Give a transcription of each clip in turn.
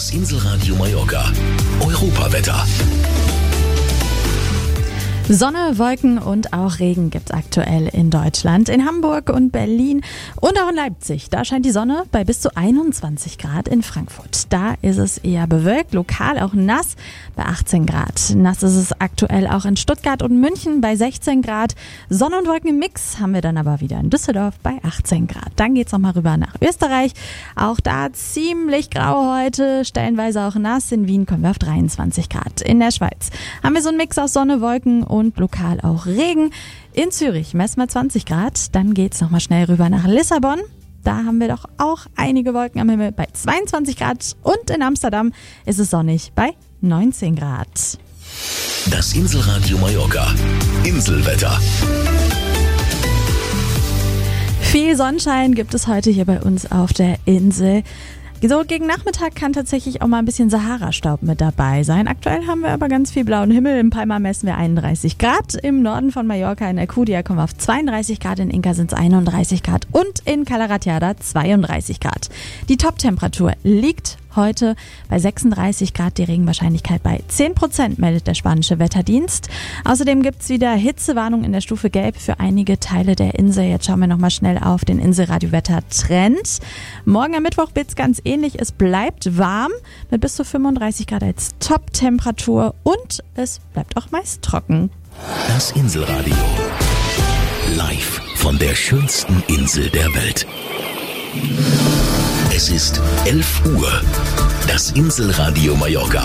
Das Inselradio Mallorca. Europawetter. Sonne, Wolken und auch Regen gibt's aktuell in Deutschland. In Hamburg und Berlin und auch in Leipzig. Da scheint die Sonne bei bis zu 21 Grad. In Frankfurt, da ist es eher bewölkt, lokal auch nass bei 18 Grad. Nass ist es aktuell auch in Stuttgart und München bei 16 Grad. Sonne und Wolken im Mix haben wir dann aber wieder in Düsseldorf bei 18 Grad. Dann geht's nochmal rüber nach Österreich. Auch da ziemlich grau heute, stellenweise auch nass. In Wien kommen wir auf 23 Grad. In der Schweiz haben wir so einen Mix aus Sonne, Wolken und lokal auch Regen. In Zürich messen wir 20 Grad. Dann geht's nochmal schnell rüber nach Lissabon. Da haben wir doch auch einige Wolken am Himmel bei 22 Grad. Und in Amsterdam ist es sonnig bei 19 Grad. Das Inselradio Mallorca. Inselwetter. Viel Sonnenschein gibt es heute hier bei uns auf der Insel. So gegen Nachmittag kann tatsächlich auch mal ein bisschen Sahara-Staub mit dabei sein. Aktuell haben wir aber ganz viel blauen Himmel. In Palma messen wir 31 Grad. Im Norden von Mallorca in Alcudia kommen wir auf 32 Grad. In Inca sind es 31 Grad. Und in Cala Ratjada 32 Grad. Die Top-Temperatur liegt heute bei 36 Grad, die Regenwahrscheinlichkeit bei 10%, meldet der spanische Wetterdienst. Außerdem gibt es wieder Hitzewarnung in der Stufe Gelb für einige Teile der Insel. Jetzt schauen wir nochmal schnell auf den Inselradio-Wetter-Trend. Morgen am Mittwoch wird es ganz ähnlich. Es bleibt warm mit bis zu 35 Grad als Top-Temperatur und es bleibt auch meist trocken. Das Inselradio. Live von der schönsten Insel der Welt. Es ist 11 Uhr. Das Inselradio Mallorca.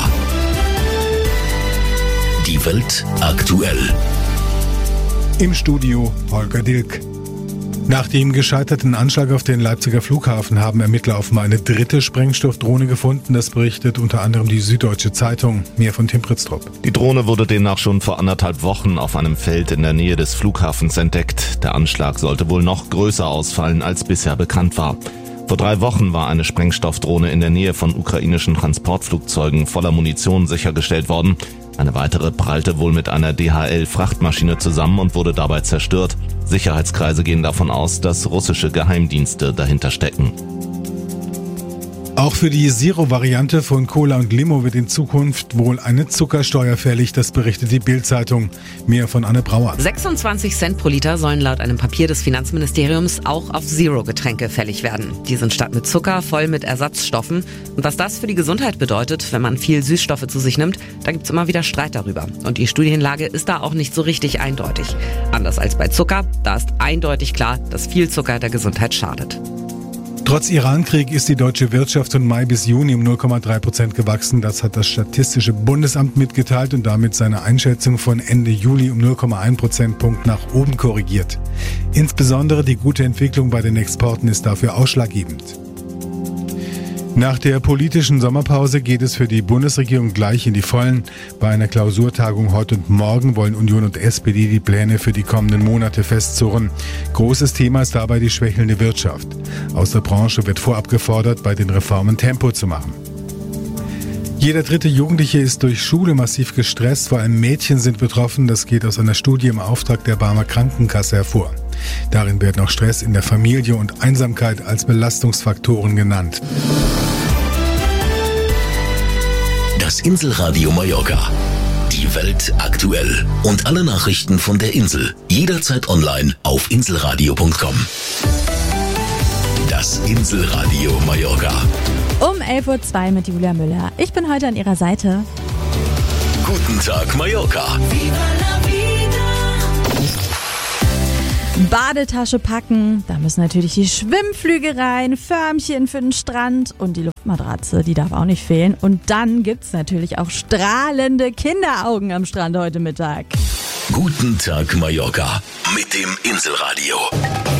Die Welt aktuell. Im Studio Holger Dilk. Nach dem gescheiterten Anschlag auf den Leipziger Flughafen haben Ermittler offenbar eine dritte Sprengstoffdrohne gefunden. Das berichtet unter anderem die Süddeutsche Zeitung. Mehr von Tim Pritztrup. Die Drohne wurde demnach schon vor 1,5 Wochen auf einem Feld in der Nähe des Flughafens entdeckt. Der Anschlag sollte wohl noch größer ausfallen, als bisher bekannt war. Vor 3 Wochen war eine Sprengstoffdrohne in der Nähe von ukrainischen Transportflugzeugen voller Munition sichergestellt worden. Eine weitere prallte wohl mit einer DHL-Frachtmaschine zusammen und wurde dabei zerstört. Sicherheitskreise gehen davon aus, dass russische Geheimdienste dahinter stecken. Auch für die Zero-Variante von Cola und Limo wird in Zukunft wohl eine Zuckersteuer fällig, das berichtet die Bild-Zeitung. Mehr von Anne Brauer. 26 Cent pro Liter sollen laut einem Papier des Finanzministeriums auch auf Zero-Getränke fällig werden. Die sind statt mit Zucker voll mit Ersatzstoffen. Und was das für die Gesundheit bedeutet, wenn man viel Süßstoffe zu sich nimmt, da gibt's immer wieder Streit darüber. Und die Studienlage ist da auch nicht so richtig eindeutig. Anders als bei Zucker, da ist eindeutig klar, dass viel Zucker der Gesundheit schadet. Trotz Irankrieg ist die deutsche Wirtschaft von Mai bis Juni um 0,3% gewachsen. Das hat das Statistische Bundesamt mitgeteilt und damit seine Einschätzung von Ende Juli um 0,1 Prozentpunkt nach oben korrigiert. Insbesondere die gute Entwicklung bei den Exporten ist dafür ausschlaggebend. Nach der politischen Sommerpause geht es für die Bundesregierung gleich in die Vollen. Bei einer Klausurtagung heute und morgen wollen Union und SPD die Pläne für die kommenden Monate festzurren. Großes Thema ist dabei die schwächelnde Wirtschaft. Aus der Branche wird vorab gefordert, bei den Reformen Tempo zu machen. Jeder dritte Jugendliche ist durch Schule massiv gestresst, vor allem Mädchen sind betroffen. Das geht aus einer Studie im Auftrag der Barmer Krankenkasse hervor. Darin werden auch Stress in der Familie und Einsamkeit als Belastungsfaktoren genannt. Das Inselradio Mallorca. Die Welt aktuell. Und alle Nachrichten von der Insel. Jederzeit online auf inselradio.com. Das Inselradio Mallorca. Um 11.02 Uhr mit Julia Müller. Ich bin heute an Ihrer Seite. Guten Tag, Mallorca. Badetasche packen, da müssen natürlich die Schwimmflüge rein, Förmchen für den Strand und die Luftmatratze, die darf auch nicht fehlen. Und dann gibt's natürlich auch strahlende Kinderaugen am Strand heute Mittag. Guten Tag, Mallorca. Mit dem Inselradio.